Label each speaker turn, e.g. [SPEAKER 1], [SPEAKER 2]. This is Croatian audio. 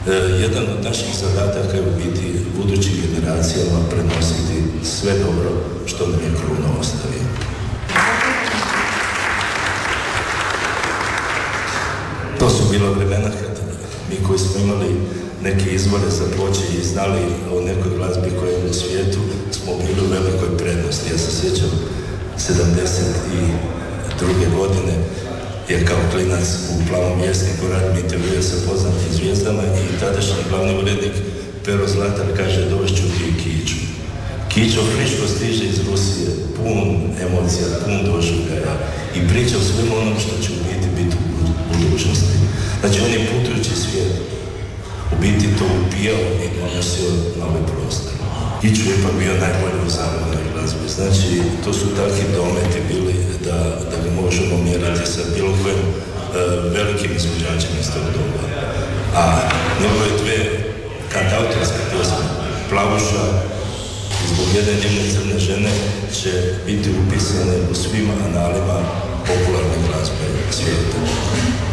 [SPEAKER 1] Jedan od naših zadataka je u biti budućim generacijama prenositi sve dobro što nam je Kruna ostavio. To su bila vremena kad mi koji smo imali neke izvore za ploče i znali o nekoj glazbi koja je u svijetu, smo bili u velikoj prednosti. Ja se sjećam 72. godine je kao klinac u Plavom vjesniku radim intervjue sa poznatim zvijezdama i tadašnji glavni urednik Pero Zlatar kaže dovešću ti Kiću. Kićo friško stiže iz Rusije, pun emocija, pun doživljaja i priča o svemu onom što će u biti u budućnosti. Znači on je putujući svijet u biti to upijao i donosio nove prostore. Kiću je pa bio najbolji u zavodnoj glazbi. Znači to su takvi dometi bili da ga možemo mjerati sa bilo kojim velikim izvođačima iz tog doba. A njegove dve kantautorske pjesme, Plavuša i Zbog jedne divne crne žene, će biti upisane u svim analima popularne glazbe svijeta.